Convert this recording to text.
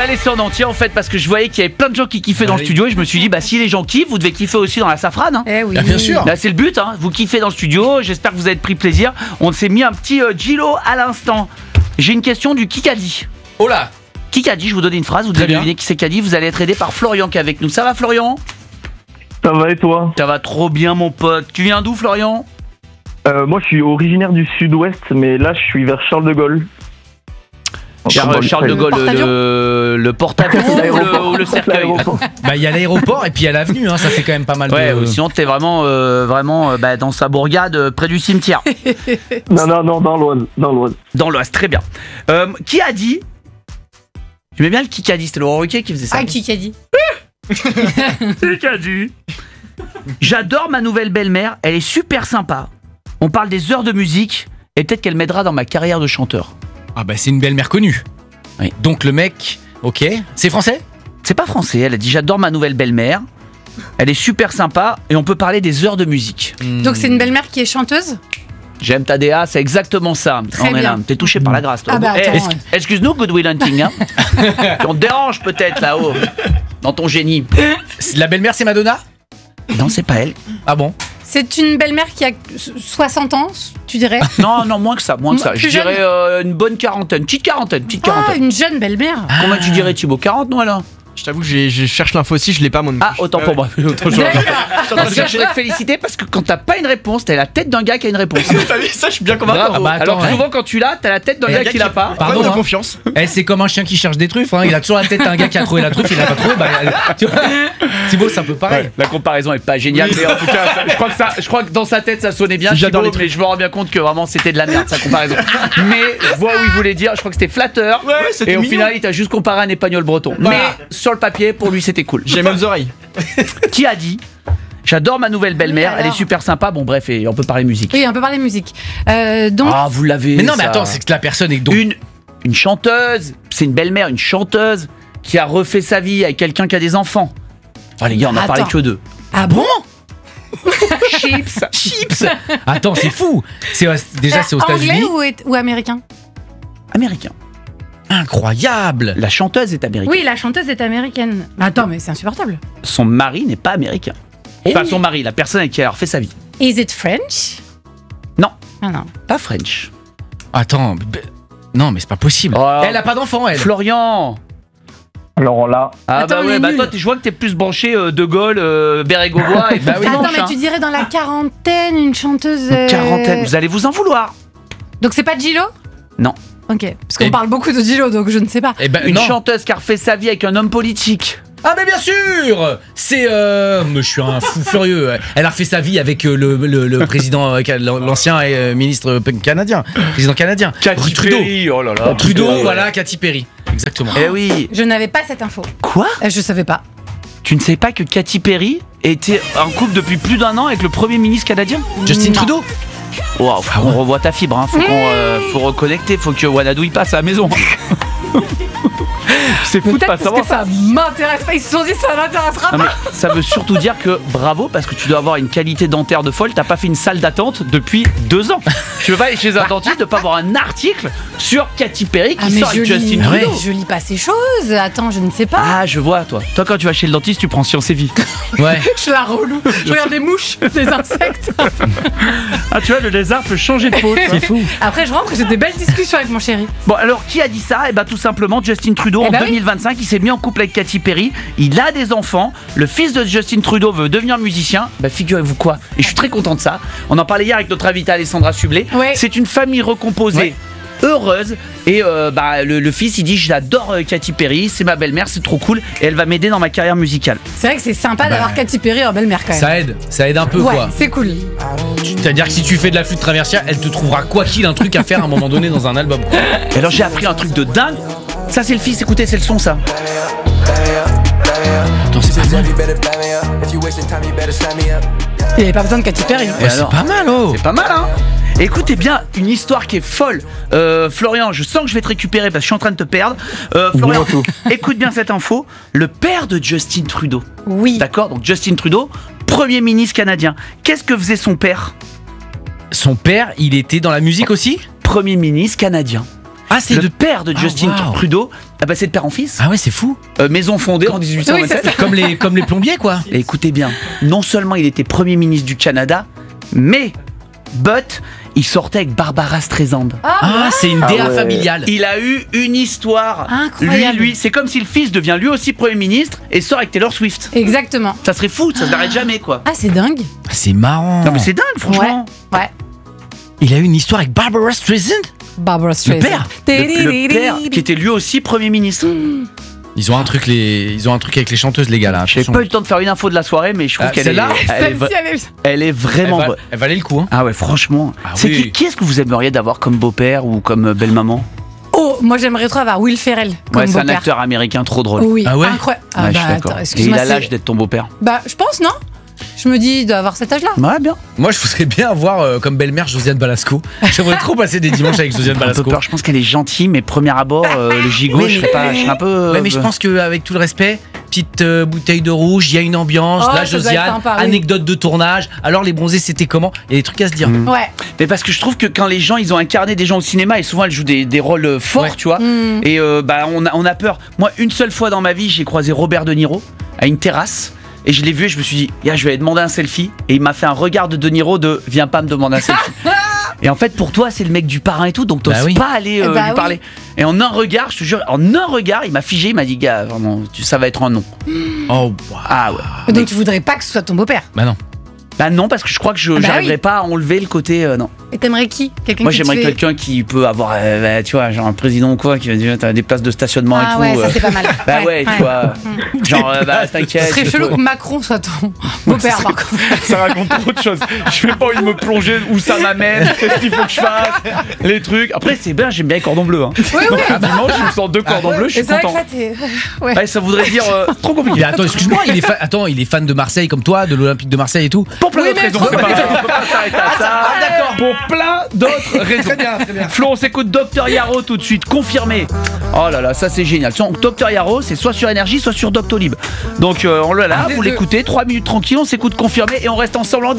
laissé en entier en fait parce que je voyais qu'il y avait plein de gens qui kiffaient dans le studio et je me suis dit si les gens kiffent, vous devez kiffer aussi dans la safrane. Hein. Eh oui. Bien sûr. Là c'est le but, hein. Vous kiffez dans le studio, j'espère que vous avez pris plaisir. On s'est mis un petit Gilo à l'instant. J'ai une question du Kikadi. Oh là. Kikadi, je vous donne une phrase, vous devez deviner qui c'est qui a dit, vous allez être aidé par Florian qui est avec nous. Ça va Florian ? Ça va et toi? Ça va trop bien mon pote. Tu viens d'où Florian ? Moi je suis originaire du sud-ouest, mais là je suis vers Charles de Gaulle. Charles de Gaulle, le porte-avions ou le cercueil? Il y a l'aéroport et puis il y a l'avenue, hein, ça fait quand même pas mal de... Sinon t'es vraiment dans sa bourgade près du cimetière. Non, dans l'Oise. Dans l'Oise, très bien. Qui a dit? J'aimais bien le Kikadi, c'était Laurent Ruquier qui faisait ça. Ah, qui a dit? Kikadi. J'adore ma nouvelle belle-mère, elle est super sympa. On parle des heures de musique et peut-être qu'elle m'aidera dans ma carrière de chanteur. Ah c'est une belle-mère connue. Oui. Donc le mec, ok, c'est français? C'est pas français, elle a dit j'adore ma nouvelle belle-mère. Elle est super sympa et on peut parler des heures de musique. Donc c'est une belle-mère qui est chanteuse? J'aime ta DA, c'est exactement ça. Très bien. Là, t'es touché par la grâce toi. Attends, Excuse-nous Good Will Hunting. Hein. On te dérange peut-être là-haut, dans ton génie. La belle-mère c'est Madonna? Non, c'est pas elle. Ah bon? C'est une belle-mère qui a 60 ans, tu dirais? Non, moins que ça. Je Plus jeune. dirais une bonne quarantaine. Petite quarantaine. Ah, une jeune belle-mère. Combien tu dirais Thibaut? 40 non alors? Je t'avoue que je cherche l'info aussi, je l'ai pas mon. Ah, autant pour moi. Autant je voudrais te féliciter parce que quand t'as pas une réponse, t'as la tête d'un gars qui a une réponse. T'as vu ça, je suis bien convaincu. Bravo. Alors souvent quand tu l'as, t'as la tête d'un gars qui l'a pas. Pardon, de hein. confiance. C'est comme un chien qui cherche des truffes, hein. Il a toujours la tête d'un gars qui a trouvé la truffe, il l'a pas trouvé. Tu vois, Thibaut, c'est un peu pareil. La comparaison est pas géniale, mais en tout cas, je crois que dans sa tête ça sonnait bien. J'adore Thibaut, mais je me rends bien compte que vraiment c'était de la merde sa comparaison. Mais je vois où il voulait dire. Je crois que c'était flatteur. Ouais, c'était et au mignon. final, il t'a juste comparé à un épagnol breton. Voilà. Mais sur le papier, pour lui, c'était cool. J'ai les mêmes oreilles. Qui a dit? J'adore ma nouvelle belle-mère, Oui, elle est alors. super sympa. Bon, bref, et on peut parler musique. Oui, on peut parler musique. Donc, Ah, vous l'avez. Mais non, mais ça. attends, c'est que la personne est donc. Une chanteuse, c'est une belle-mère, une chanteuse qui a refait sa vie avec quelqu'un qui a des enfants. Ah, les gars, on a parlé Attends. que d'eux. ah bon? Chips. Attends, c'est fou. Déjà, c'est aux Anglais États-Unis. ou américain? Américain. Incroyable. La chanteuse est américaine. Oui, la chanteuse est américaine. Attends, mais c'est insupportable. Son mari n'est pas américain. Enfin, son mari, la personne avec qui elle a refait sa vie. Is it French? Non, Ah non. pas French. Attends, non, mais c'est pas possible. Oh. Elle a pas d'enfant, elle. Florian. Alors là, Ah Attends, bah on ouais, est bah nuls. toi, je vois que t'es plus branché De Gaulle, Bérégovois et Bah oui. Attends, Blanche, mais hein. tu dirais dans la quarantaine, une chanteuse. Une quarantaine, vous allez vous en vouloir. Donc c'est pas Gilo? Non. Ok. Parce qu'on Et- parle beaucoup de Gilo, donc je ne sais pas. Eh ben, Une non. chanteuse qui a refait sa vie avec un homme politique. Ah mais bien sûr. C'est mais je suis un fou furieux. Elle a refait sa vie avec le président, l'ancien ministre canadien, président canadien. Katy Trudeau. Perry, oh là là. Trudeau, voilà, Katy Perry. Exactement. Eh oui. Je n'avais pas cette info. Quoi? Je savais pas. Tu ne sais pas que Katy Perry était en couple depuis plus d'1 an avec le Premier ministre canadien? Justin Non. Trudeau. Wow, faut qu'on revoie ta fibre, hein. Faut reconnecter, faut que Wanadoo il passe à la maison. C'est fou de Peut-être pas parce savoir que ça. ça m'intéresse pas. Ils se sont dit ça m'intéressera Non, pas. mais ça veut surtout dire que bravo parce que tu dois avoir une qualité dentaire de folle. T'as pas fait une salle d'attente depuis 2 ans. Je veux pas aller chez un dentiste de pas avoir un article sur Katy Perry qui sort avec Justin lis- Trudeau. je lis pas ces choses. Attends, je ne sais pas. Ah, je vois toi. Toi quand tu vas chez le dentiste, tu prends Science et Vie. Ouais. Je suis la relou. Je regarde des mouches, des insectes. Ah, tu vois, le lézard peut changer de peau. C'est fou. Après, je rentre et j'ai des belles discussions avec mon chéri. Bon, alors qui a dit ça? Eh ben tout simplement Justin Trudeau. Eh En ben oui. 2025, il s'est mis en couple avec Katy Perry. Il a des enfants. Le fils de Justin Trudeau veut devenir musicien. Bah figurez-vous quoi? Et je suis très content de ça. On en parlait hier avec notre invitée Alessandra Sublet. Ouais. C'est une famille recomposée. Ouais. Heureuse et le fils il dit j'adore Katy Perry, c'est ma belle-mère, c'est trop cool et elle va m'aider dans ma carrière musicale. C'est vrai que c'est sympa d'avoir Katy Perry en belle-mère quand même. Ça aide un peu Ouais, quoi. c'est cool. C'est-à-dire que si tu fais de la flûte traversière, elle te trouvera quoi qu'il un truc à faire à un moment donné dans un album. Et alors j'ai appris un truc de dingue. Ça c'est le fils, écoutez, c'est le son ça. Attends, c'est pas mal. Il avait pas besoin de Katy Perry. Et Ouais, c'est alors pas mal, oh. C'est pas mal hein. Écoutez bien, une histoire qui est folle. Florian, je sens que je vais te récupérer parce que je suis en train de te perdre. Florian, Dis-moi tout. écoute bien cette info. Le père de Justin Trudeau. Oui. D'accord, donc Justin Trudeau, Premier ministre canadien. Qu'est-ce que faisait son père? Son père, il était dans la musique aussi? Premier ministre canadien. Ah, c'est le de- père de Justin wow. Trudeau. Ah bah c'est de père en fils. Ah ouais, c'est fou. Maison fondée en 1827. Oui, Comme les plombiers, quoi. Et écoutez bien, non seulement il était Premier ministre du Canada, mais il sortait avec Barbara Streisand. Ah, c'est une DA ouais. familiale. Il a eu une histoire. Incroyable. Lui, c'est comme si le fils devient lui aussi Premier ministre et sort avec Taylor Swift. Exactement. Ça serait fou, ça s'arrête jamais quoi. Ah, c'est dingue. C'est marrant. Non mais c'est dingue franchement. Ouais. Il a eu une histoire avec Barbara Streisand. Barbara Streisand. père. Le père qui était lui aussi Premier ministre. Ils ont un truc avec les chanteuses, les gars là. J'ai pas eu le temps de faire une info de la soirée, mais je trouve qu'elle celle-là elle est vraiment bonne. Elle valait le coup. Hein. Ah ouais, franchement. Ah C'est oui. qui est-ce que vous aimeriez d'avoir comme beau-père ou comme belle-maman? Oh, moi j'aimerais trop avoir Will Ferrell comme Ouais, c'est un beau-père. acteur américain trop drôle. Oui, Ah ouais incroyable. Ouais, je suis d'accord. attends, Et il excuse-moi, a c'est- l'âge d'être ton beau-père. Bah, je pense, non? Je me dis, il doit avoir cet âge-là. Ouais, bien. Moi, je voudrais bien avoir comme belle-mère Josiane Balasco. J'aimerais trop passer des dimanches avec Josiane Un peu Balasco. peur. Je pense qu'elle est gentille, mais premier abord, le gigot, Mais- je serais un peu. Ouais, mais je pense qu'avec tout le respect, petite bouteille de rouge, il y a une ambiance, Oh, la ça doit être Josiane, sympa, oui. anecdote de tournage. Alors, les bronzés, c'était comment? Il y a des trucs à se dire. Ouais. Mais parce que je trouve que quand les gens, ils ont incarné des gens au cinéma, et souvent elles jouent des rôles forts, Ouais. tu vois. Et bah, on a peur. Moi, une seule fois dans ma vie, j'ai croisé Robert De Niro à une terrasse. Et je l'ai vu et je me suis dit, je vais lui demander un selfie. Et il m'a fait un regard de De Niro de viens pas me demander un selfie. Et en fait, pour toi, c'est le mec du parrain et tout, donc t'oses Bah oui. pas aller Bah lui oui. parler. Et en un regard, je te jure, en un regard, il m'a figé, il m'a dit, gars, vraiment, ça va être un non. Oh, wow. Ah ouais. Donc tu voudrais pas que ce soit ton beau-père. Bah non. Bah non, parce que je crois que bah j'arriverai oui. pas à enlever le côté non. Et t'aimerais qui? Quelqu'un Moi qui te j'aimerais fait- quelqu'un qui peut avoir, tu vois, genre un président ou quoi, qui va dire t'as des places de stationnement Ah et tout. ouais, ça c'est pas mal. Bah ouais, tu vois. Genre, bah t'inquiète. Ce serait je chelou peux- que Macron soit ton beau-père, par contre. Ça raconte trop de choses. Je n'ai pas envie de me plonger où ça m'amène, qu'est-ce qu'il faut que je fasse, les trucs. Après, c'est bien, j'aime bien les cordons bleus. Hein. Oui, oui. Dimanche, je me sens deux cordons bleus, je Et suis c'est vrai que content. ça, t'es. Ouais. Ouais, ça voudrait dire trop compliqué. Mais attends, excuse-moi, il est fan de Marseille comme toi, de l'Olympique de Marseille et tout. Pour plein Oui, d'autres mais raisons, trop c'est pas, on peut pas s'arrêter à ça. d'accord. Pour plein d'autres raisons. Très bien. Flo, on s'écoute Dr Yaro tout de suite, confirmé. Oh là là, ça c'est génial. Tiens, Dr Yaro, c'est soit sur Énergie, soit sur Doctolib. Donc on l'a là, vous l'écoutez, 3 minutes tranquille, on s'écoute confirmé et on reste ensemble en direct.